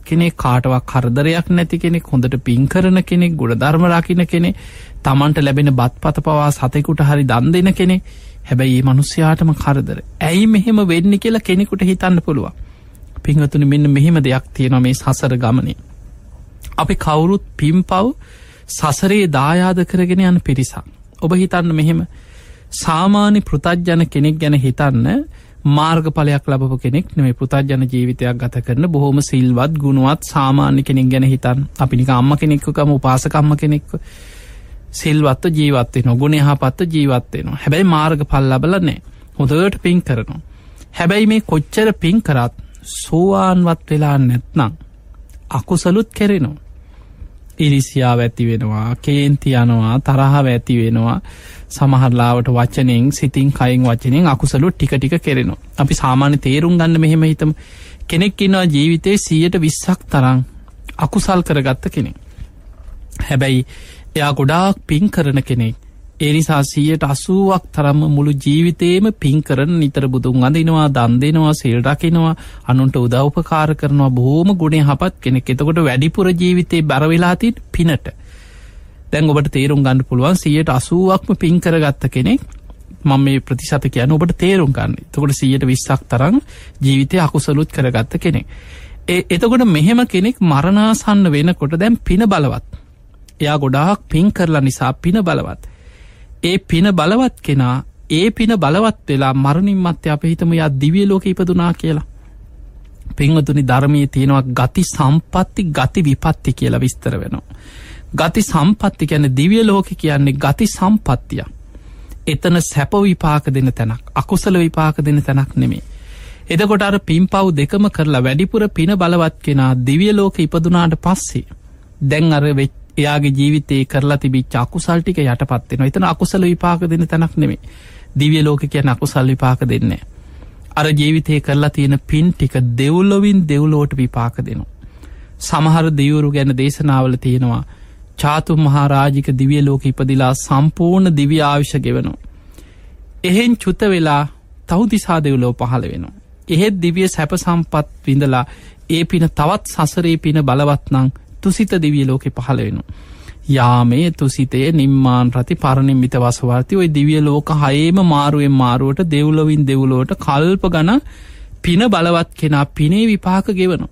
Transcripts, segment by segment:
කෙනෙක්, කාටවත් කරදරයක් නැති කෙනෙක්, හොඳට පින් කරන කෙනෙක්, ගුණධර්ම රකින්න කෙනෙක්, Tamanට ලැබෙන බත්පත පවා සතෙකුට හරි දන් දෙන කෙනෙක්. හැබැයි මේ මිනිස්යාටම කරදර. ඇයි මෙහෙම වෙන්නේ කියලා කෙනෙකුට හිතන්න පුළුවන්. පින්වතුනි, මෙන්න මෙහෙම දෙයක් තියෙනවා මේ සසර ගමනේ. අපි කවුරුත් පින්පව් සසරේ දායාද කරගෙන යන පිරිසක්. ඔබ හිතන්න මෙහෙම සාමාන්‍ය පෘථග්ජන කෙනෙක් ගැන හිතන්න. මාර්ගඵලයක් ලැබපු කෙනෙක් නෙමෙයි, පෘථග්ජන ජීවිතයක් ගත කරන බොහොම සිල්වත් ගුණවත් සාමාන්‍ය කෙනෙක් ගැන හිතන්න. අපි නිකන් අම්මා කෙනෙක්ව කම, උපාසක අම්මා කෙනෙක්ව. සිල්වත්ව ජීවත් වෙනවා, ගුණ යහපත්ව ජීවත් වෙනවා. හැබැයි මාර්ගඵල ලැබලා නැහැ. හොඳට පින් කරනවා. හැබැයි මේ කොච්චර පින් කරත් සෝවාන්වත් වෙලා නැත්නම් අකුසලුත් කෙරෙනවා. ඉරිසියාව ඇති වෙනවා, කේන්ති යනවා, තරහව ඇති වෙනවා. සමහරලාවට වචනෙන්, සිතින්, කයින්, වචනෙන් අකුසලුත් ටික ටික කෙරෙනවා. අපි සාමාන්‍ය තේරුම් ගන්න මෙහෙම හිතමු. කෙනෙක් ඉන්නවා ජීවිතේ 120ක් තරම් අකුසල් කරගත්ත කෙනෙක්. හැබැයි එයා ගොඩාක් පින් කරන කෙනෙක්. ඒ නිසා 180ක් තරම් මුළු ජීවිතේම පින් කරන, නිතර බුදුන් අඳිනවා, දන් දෙනවා, සීල් රකින්නවා, අනුන්ට උදව් උපකාර කරනවා, බොහොම ගුණ යහපත් කෙනෙක්. එතකොට වැඩිපුර ජීවිතේ බර වෙලා තියෙන පිනට. දැන් ඔබට තේරුම් ගන්න පුළුවන් 180ක්ම පින් කරගත්ත කෙනෙක්. මම මේ ප්‍රතිශත කියන්නේ ඔබට තේරුම් ගන්න. එතකොට 120ක් තරම් ජීවිතේ අකුසලුත් කරගත්ත කෙනෙක්. එතකොට මෙහෙම කෙනෙක් මරණාසන්න වෙනකොට දැන් පින බලවත්. එයා ගොඩාක් පින් කරලා නිසා පින බලවත්. ඒ පින බලවත් කෙනා ඒ පින බලවත් වෙලා මරණින් මත්තේ අපි හිතමු යා දිව්‍ය ලෝකෙ ඉපදුනා කියලා. පින්වතුනි, ධර්මයේ තියෙනවා ගති සම්පatti, ගති විපatti කියලා විස්තර වෙනවා. ගති සම්පatti කියන්නේ දිව්‍ය ලෝකෙ කියන්නේ ගති සම්පත්තිය. එතන සැප විපාක දෙන තැනක්, අකුසල විපාක දෙන තැනක් නෙමෙයි. එතකොට අර පින්පව් දෙකම කරලා වැඩිපුර පින බලවත් කෙනා දිව්‍ය ලෝකෙ ඉපදුනාට පස්සේ දැන් අර එයාගේ ජීවිතේ කරලා තිබිච්ච අකුසල් ටික යටපත් වෙනවා. එතන අකුසල විපාක දෙන තැනක් නෙමෙයි. දිව්‍ය ලෝකේ කියන්නේ අකුසල විපාක දෙන්නේ නැහැ. අර ජීවිතේ කරලා තියෙන පින් ටික දෙව්ලොවින් දෙව්ලොවට විපාක දෙනවා. සමහර දෙවිවරු ගැන දේශනාවල තියෙනවා චාතු මහරජික දිව්‍ය ලෝකෙ ඉපදිලා සම්පූර්ණ දිව්‍ය ආයුෂ ගෙවනවා. එහෙන් චුත වෙලා තවුතිසා දෙව්ලොව පහළ වෙනවා. එහෙත් දිව්‍ය සැප සම්පත් විඳලා ඒ පින තවත් සසරේ පින බලවත් නම් තුසිත දිව්‍ය ලෝකෙ පහළ වෙනවා. යාමේ තුසිතේ නිම්මාන් රති පරණිම්මිත වසවර්ති. ඔය දිව්‍ය ලෝක 6ම මාරුවෙන් මාරුවට දෙව්ලොවින් දෙව්ලොවට කල්ප ගණන් පින බලවත් කෙනා පිනේ විපාක ගෙවනවා.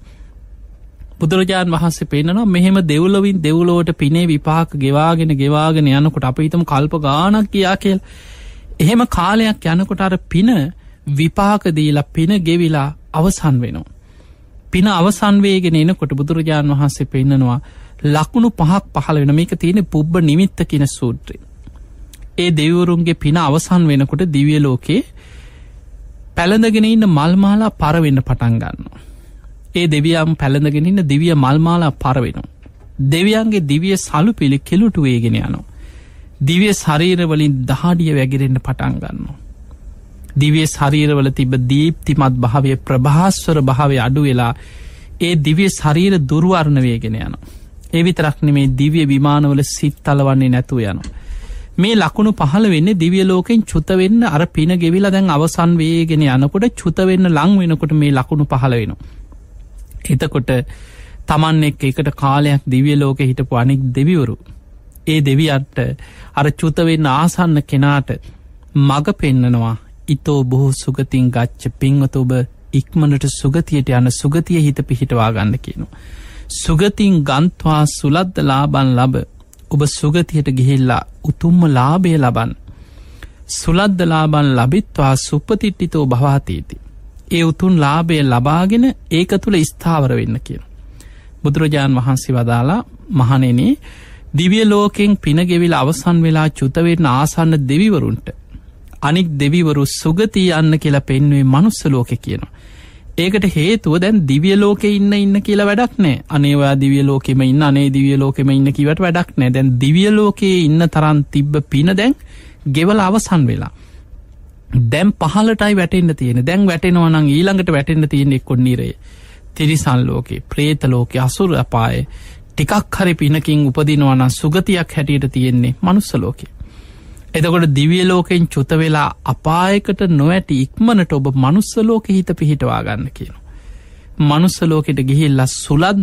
බුදුරජාණන් වහන්සේ පෙන්නනවා මෙහෙම දෙව්ලොවින් දෙව්ලොවට පිනේ විපාක ගෙවාගෙන යනකොට අපි හිතමු කල්ප ගාණක් ගියා කියලා. එහෙම කාලයක් යනකොට අර පින විපාක දීලා පින ගෙවිලා අවසන් වෙනවා. පින අවසන් වේගෙන එනකොට බුදුරජාණන් වහන්සේ පෙන්නනවා ලකුණු 5ක් පහළ වෙන. මේක තියෙන්නේ පුබ්බ නිමිත්ත කියන සූත්‍රය. ඒ දෙවිවරුන්ගේ පින අවසන් වෙනකොට දිව්‍ය ලෝකේ පැලඳගෙන ඉන්න මල් මාලා පර වෙන්න පටන් ගන්නවා. ඒ දෙවියන් පැලඳගෙන ඉන්න දිව්‍ය මල් මාලා පර වෙනවා. දෙවියන්ගේ දිව්‍ය සලු පිළි කෙලුටු වේගෙන යනවා. දිව්‍ය ශරීර වලින් දහඩිය වැగిරෙන්න පටන් ගන්නවා. දිව්‍ය ශරීරවල තිබ්බ දීප්තිමත් භාවය, ප්‍රභාස්වර භාවය අඩු වෙලා ඒ දිව්‍ය ශරීර දුර්වර්ණ වේගෙන යනවා. ඒ විතරක් නෙමේ දිව්‍ය විමානවල සිත් තලවන්නේ නැතුව යනවා. මේ ලකුණු පහළ වෙන්නේ දිව්‍ය ලෝකෙන් චුත වෙන්න අර පින ගෙවිලා දැන් අවසන් වේගෙන යනකොට චුත වෙන්න ලං වෙනකොට මේ ලකුණු පහළ වෙනවා. එතකොට Taman එක්ක එකට කාලයක් දිව්‍ය ලෝකේ හිටපු අනෙක් දෙවිවරු ඒ දෙවියන්ට අර චුත වෙන්න ආසන්න කෙනාට මඟ පෙන්නනවා. ඊතෝ බොහෝ සුගතින් ගච්ඡ, පින්වත ඔබ ඉක්මනට සුගතියට යන, සුගතිය හිත පිහිටවා ගන්න කියනවා. සුගතින් ගන්ත්වා සුලද්ද ලාභං ලබ, ඔබ සුගතියට ගිහිල්ලා උතුම්ම ලාභය ලබන්න. සුලද්ද ලාභං ලබිත්වා සුපතිට්ඨිතෝ භවතිති, ඒ උතුම් ලාභය ලබාගෙන ඒක තුල ස්ථාවර වෙන්න කියනවා. බුදුරජාන් වහන්සේ වදාලා මහණෙනි, දිව්‍ය ලෝකෙන් පින ගෙවිලා අවසන් වෙලා චුත වෙන්න ආසන්න දෙවිවරුන්ට අනික් දෙවිවරු සුගතිය යන්න කියලා පෙන්වුවේ මනුස්ස ලෝකේ කියනවා. ඒකට හේතුව දැන් දිව්‍ය ලෝකේ ඉන්න කියලා වැඩක් නැහැ. අනේ ඔයා දිව්‍ය ලෝකෙම ඉන්න, අනේ දිව්‍ය ලෝකෙම ඉන්න කිව්වට වැඩක් නැහැ. දැන් දිව්‍ය ලෝකේ ඉන්න තරම් තිබ්බ පින දැන් ගෙවලා අවසන් වෙලා. දැන් පහළටයි වැටෙන්න තියෙන්නේ. දැන් වැටෙනවා නම් ඊළඟට වැටෙන්න තියෙන්නේ එක්ක නිරය, තිරිසන් ලෝකේ, പ്രേත ලෝකේ, අසුර අපායේ. ටිකක් හරි පිනකින් උපදිනවා නම් සුගතියක් හැටියට තියෙන්නේ මනුස්ස ලෝකේ. එතකොට දිව්‍ය ලෝකෙන් චුත වෙලා අපායකට නොඇටි ඉක්මනට ඔබ මනුස්ස ලෝකෙ හිත පිහිටවා ගන්න කියනවා. මනුස්ස ලෝකෙට ගිහිල්ලා සුලද්ද